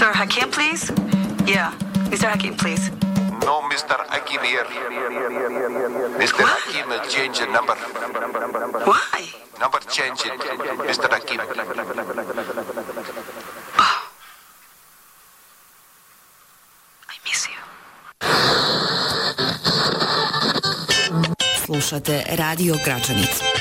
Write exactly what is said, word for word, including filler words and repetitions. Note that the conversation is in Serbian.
Mister Hakim, please? Yeah, Mister Hakim, please. No, Mister Hakim here. Mister What? Hakim will change the number. Why? Number change it, Mister Hakim. Oh. I miss you. Slušate Radio Gračanicu.